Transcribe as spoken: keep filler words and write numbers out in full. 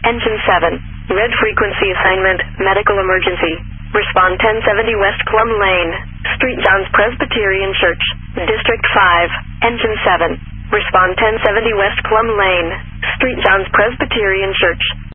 Engine seven. Red frequency assignment, medical emergency. Respond ten seventy West Plum Lane, Street John's Presbyterian Church, District five. Engine seven. Respond ten seventy West Plum Lane, Street John's Presbyterian Church,